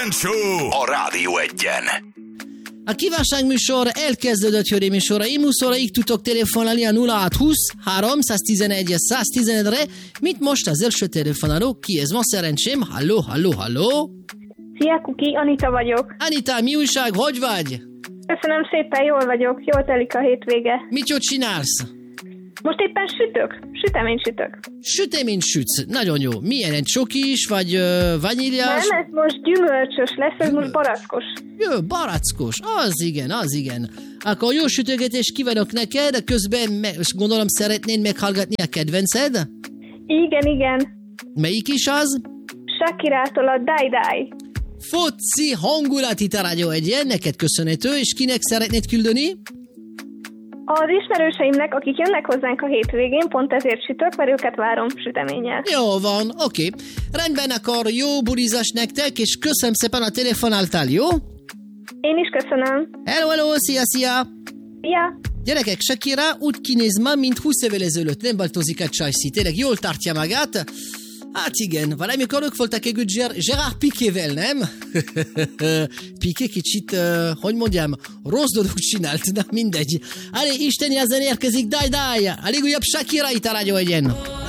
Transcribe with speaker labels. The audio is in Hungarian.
Speaker 1: Band Show a Rádió Egyen.
Speaker 2: A kívánságműsor elkezdődött, hölgyeim és uraim, 20 óraig tudtok telefonálni a 0620 311 111-re, mint most az első telefonáló, ki ez ma szerencsém, halló.
Speaker 3: Szia, Kuki, Anita vagyok.
Speaker 2: Anita, mi újság, hogy vagy?
Speaker 3: Köszönöm szépen, jól vagyok, jól telik a hétvége.
Speaker 2: Mit jól csinálsz?
Speaker 3: Most éppen süteményt sütök.
Speaker 2: Süteményt sütsz, nagyon jó. Milyen, egy csokis, vagy vaníliás?
Speaker 3: Nem, ez most gyümölcsös lesz, ez most barackos.
Speaker 2: Jó, barackos, az igen. Akkor jó sütögetést kívánok neked, közben gondolom szeretnéd meghallgatni a kedvenced?
Speaker 3: Igen.
Speaker 2: Melyik is az?
Speaker 3: Shakirától a Die Die.
Speaker 2: Foci hangulat itt a Rádió Egyen, neked köszönhető, és kinek szeretnéd küldeni?
Speaker 3: Az ismerőseimnek, akik jönnek hozzánk a hétvégén, pont ezért sütök, mert őket várom süteménnyel.
Speaker 2: Jó van, oké. Rendben, akkor jó bulizás nektek, és köszönöm szépen a telefonáltál, jó?
Speaker 3: Én is köszönöm.
Speaker 2: Hello, szia!
Speaker 3: Szia!
Speaker 2: Gyerekek, Shakira úgy kinéz ma, mint 20 évvel ezelőtt, nem változik a csajszi. Tényleg jól tartja magát. Hát igen, valamikor ők voltak egy Gerard Piquével, nem? Piqué kicsit, hogy mondjam, rossz dolog csinált, de mindegy. Allez, isteni ezen érkezik, Die Die! A legújabb Shakira itt a Rádió Egyen.